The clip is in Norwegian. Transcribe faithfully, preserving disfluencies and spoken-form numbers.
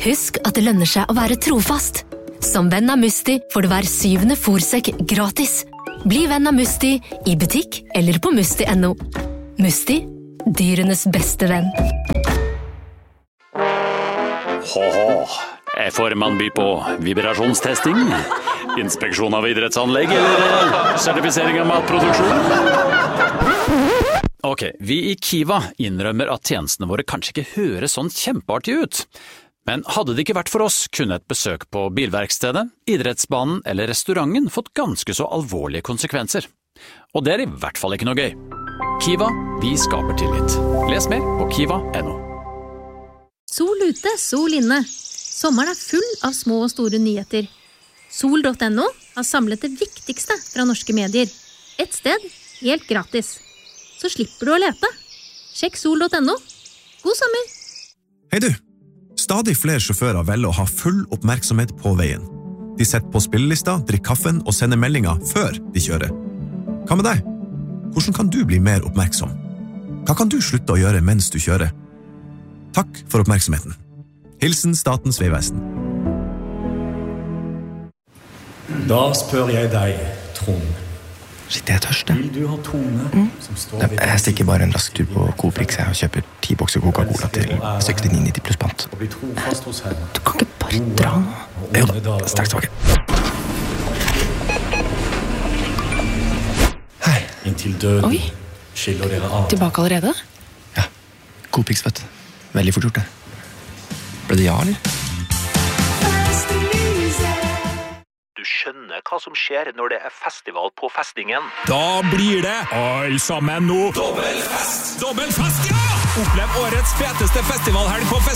Husk at det lønner seg å være trofast. Som venn av Musti får du hver syvende fôrsekk gratis. Bli venn av Musti i butikk eller på musti punktum no. Musti, dyrenes beste venn. Haha, jeg får man by på vibrasjonstesting, inspeksjon av idrettsanlegg eller sertifisering av matproduksjon. Ok, vi i Kiva innrømmer at tjenestene våre kanskje ikke høres sånn kjempeartig ut. Men hadde det ikke vært for oss, kunne et besøk på bilverkstedet, idrettsbanen eller restauranten fått ganske så alvorlige konsekvenser. Og det er i hvert fall ikke noe gøy. Kiva, vi skaper tillit. Les mer på kiva punktum no. Sol ute, sol inne. Sommeren er full av små og store nyheter. sol punktum no har samlet det viktigste fra norske medier. Et sted, helt gratis. Så slipper du å lete. Sjekk sol punktum no. God sommer! Hei du! Stadig flere sjåfører velger å ha full oppmerksomhet på veien. De setter på spillelista, drikker kaffen og sender meldinger før de kjører. Hva med deg? Hvordan kan du bli mer oppmerksom? Hva kan du slutte å gjøre mens du kjører? Takk for oppmerksomheten. Hilsen Statens vegvesen. Da spør jeg deg, Trond. Shit, jeg er tørst, jeg. Vil du ha tone mm. som står ved Jeg stikker bare en rask tur på Coprix og kjøper ti bokser Coca-Cola til sekstini nitti pluss pant. Og bli trofast hos henne. Du kan ikke bare dra. Jo da, straks tilbake. Hei. Inntil døden. Oi. Skiller dere av. Tilbake allerede? Ja, Coprix, vet du. Veldig fort gjort det. Ble det ja, eller? Du skjønner hva som skjer når det er festival på festningen. Da blir det all sammen nå. Dobbelfest! Dobbelfest, ja! Opplev årets feteste festivalhelg på fest.